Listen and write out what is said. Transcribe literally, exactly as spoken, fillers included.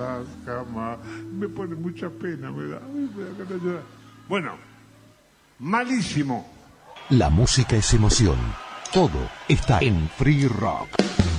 olvidarás jamás. Me pone mucha pena, me da, me da ganas de llorar. Bueno, malísimo. La música es emoción. Todo está en Free Rock.